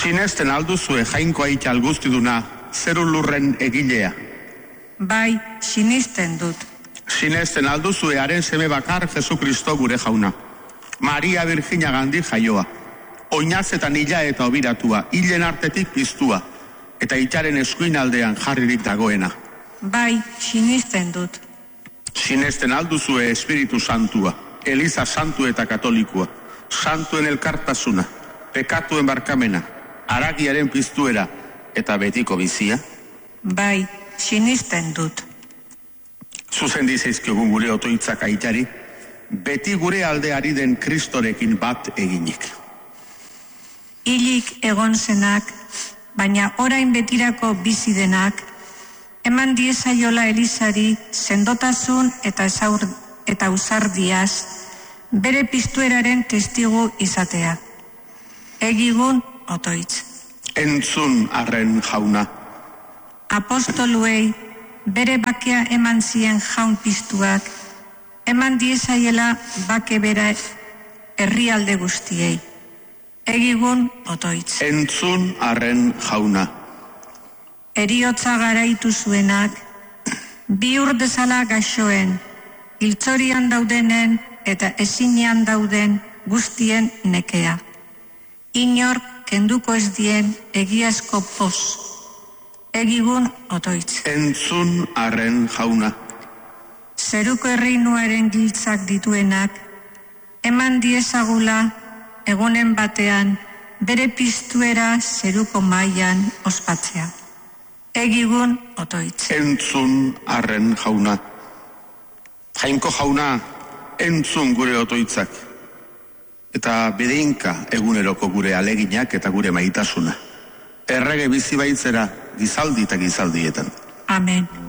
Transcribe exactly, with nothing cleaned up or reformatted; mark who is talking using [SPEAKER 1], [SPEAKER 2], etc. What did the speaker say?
[SPEAKER 1] Sinesten alduzue jainko aital guztiduna, zeru lurren egilea.
[SPEAKER 2] Bai, sinisten dut.
[SPEAKER 1] Sinesten alduzue haren seme bakar Jesu Kristo gure jauna. Maria Virginia gandik jaioa. Oinazetan hila eta obiratua, hilen artetik piztua, eta itxaren eskuin aldean jarririk dagoena.
[SPEAKER 2] Bai, sinisten dut.
[SPEAKER 1] Sinesten alduzue Espiritu Santua, Eliza Santu eta Katolikua, Santuen elkartasuna, pekatuen barkamena, haragiaren piztuera eta betiko bizia.
[SPEAKER 2] Bai, sinisten dut.
[SPEAKER 1] Zuzen dizaizkiogun gure otoitzak aitari, beti gure aldeari den Kristorekin bat eginik.
[SPEAKER 2] Hilik egon zenak, baina orain betirako bizi denak, eman diezaiola Elizari sendotasun eta ezaur, eta ausardiaz, bere piztueraren testigu izatea. Egigun otoitz.
[SPEAKER 1] Entzun arren jauna.
[SPEAKER 2] Apostoluei bere bakea eman zien jaun piztuak, eman diezaiela bake bera herrialde guztiei. Egigun otoitz.
[SPEAKER 1] Entzun arren jauna.
[SPEAKER 2] Eriotza garaitu zuenak, bi urdezala gaixoen, hiltzorian daudenen eta ezinean dauden guztien nekea. Inor kenduko ez dien egiazko poz. Egigun otoitz.
[SPEAKER 1] Entzun arren jauna.
[SPEAKER 2] Zeruko erreinuaren giltzak dituenak, eman diezagula egunen batean bere piztuera zeruko mailan ospatzea. Egigun otoitz.
[SPEAKER 1] Entzun arren jauna. Jainko jauna, entzun gure otoitzak. Eta bedeinka eguneroko gure aleginak eta gure maitasuna. Errege bizi baitzera gizaldi eta gizaldietan.
[SPEAKER 2] Amen.